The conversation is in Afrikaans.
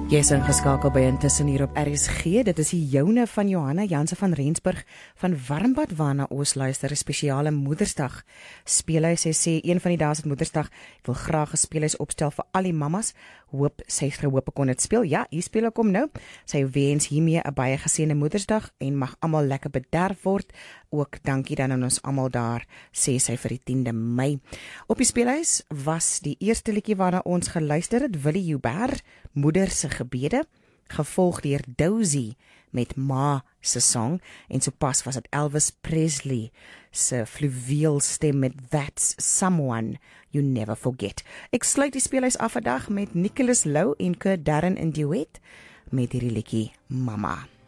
Jy is ingeskakel by Intussen hier op RSG. Dit is die joune van Johanna Janse van Rensburg van Warmbad waarna ons luister 'n spesiale Moedersdag speelhuis. Sy sê een van die dae is dit Moedersdag. Ek wil graag 'n speelhuis opstel vir al die mammas. Sy het gehoop ek kon dit speel. Ja, hier speel ek hom nou. Sy wens hiermee 'n baie geseënde Moedersdag en mag almal lekker bederf word. Ook dankie dan aan ons almal daar, sê sy vir die 10de Mei. Op die speelhuis was die eerste liedjie waarna ons geluister het, Willie Joubert, Moeder se gebede, gevolg deur Dozy met Ma se song, en sopas was dit Elvis Presley se fluweel stem met That's Someone You Never Forget. Ek sluit die speelhuis af vandag met Nicholas Lou en Kurt Darren in duet met hierdie liedjie Mama.